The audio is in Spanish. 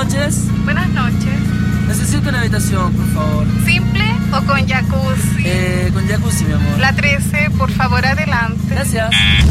noches. Buenas noches. Necesito una habitación, por favor. ¿Simple o con jacuzzi? Con jacuzzi, mi amor. La 13, por favor, adelante. Gracias.